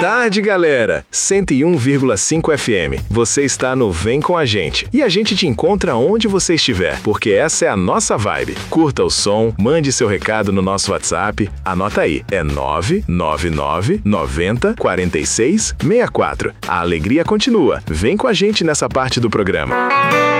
tarde, galera! 101,5 FM. Você está no Vem Com a Gente. E a gente te encontra onde você estiver, porque essa é a nossa vibe. Curta o som, mande seu recado no nosso WhatsApp. Anota aí, é 999 90 46 64. A alegria continua. Vem com a gente nessa parte do programa.